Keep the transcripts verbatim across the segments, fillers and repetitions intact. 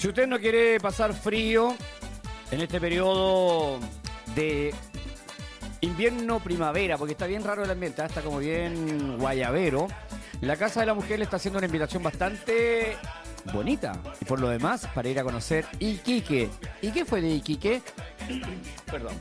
Si usted no quiere pasar frío en este periodo de invierno-primavera, porque está bien raro el ambiente, ¿eh? Está como bien guayabero, la Casa de la Mujer le está haciendo una invitación bastante bonita. Y por lo demás, para ir a conocer Iquique. ¿Y qué fue de Iquique? Perdón.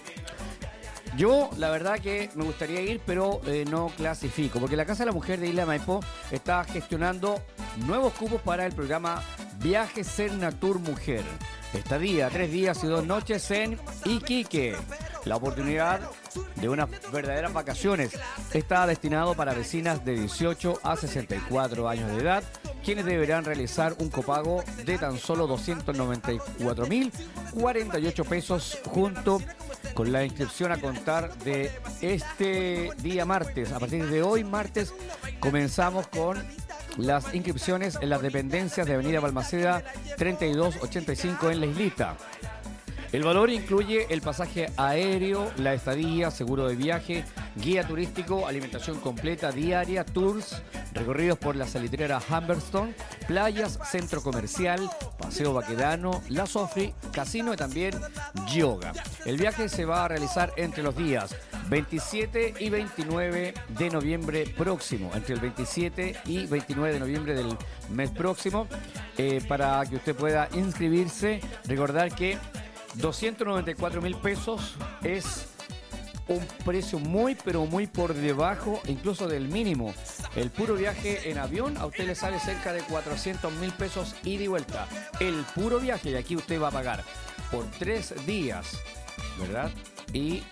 Yo, la verdad que me gustaría ir, pero eh, no clasifico, porque la Casa de la Mujer de Isla Maipó está gestionando nuevos cupos para el programa Viaje Cernatur Mujer. Estadía, tres días y dos noches en Iquique. La oportunidad de unas verdaderas vacaciones está destinado para vecinas de dieciocho a sesenta y cuatro años de edad, quienes deberán realizar un copago de tan solo doscientos noventa y cuatro mil cuarenta y ocho pesos junto con la inscripción a contar de este día martes. A partir de hoy, martes, comenzamos con las inscripciones en las dependencias de Avenida Balmaceda treinta y dos ochenta y cinco en La Islita. El valor incluye el pasaje aéreo, la estadía, seguro de viaje, guía turístico, alimentación completa diaria, tours, recorridos por la salitrera Humberstone, playas, centro comercial, paseo Baquedano, La Sofri, casino y también yoga. El viaje se va a realizar entre los días veintisiete y veintinueve de noviembre próximo, entre el veintisiete y veintinueve de noviembre del mes próximo, eh, para que usted pueda inscribirse. Recordar que doscientos noventa y cuatro mil pesos es un precio muy, pero muy por debajo incluso del mínimo. El puro viaje en avión a usted le sale cerca de cuatrocientos mil pesos ida y vuelta. El puro viaje, y aquí usted va a pagar por tres días, ¿verdad? Y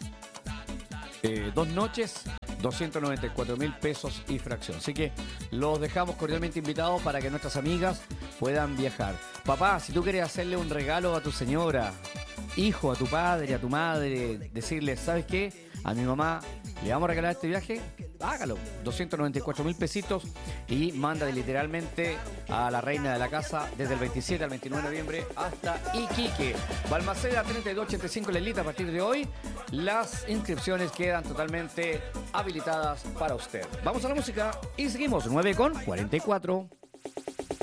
eh, dos noches, doscientos noventa y cuatro mil pesos y fracción. Así que los dejamos cordialmente invitados para que nuestras amigas puedan viajar. Papá, si tú quieres hacerle un regalo a tu señora, hijo, a tu padre, a tu madre, decirle, ¿sabes qué? A mi mamá le vamos a regalar este viaje, hágalo. doscientos noventa y cuatro mil pesitos y mándale literalmente a la reina de la casa desde el veintisiete al veintinueve de noviembre hasta Iquique. Balmaceda treinta y dos ochenta y cinco La Islita. A partir de hoy, las inscripciones quedan totalmente habilitadas para usted. Vamos a la música y seguimos nueve con cuarenta y cuatro.